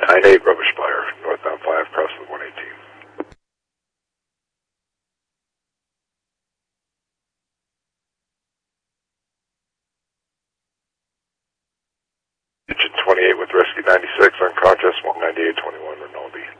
98 Rubber Spire, northbound 5, crossing 118. Engine 28 with Rescue 96 on contrast 19821 Rinaldi.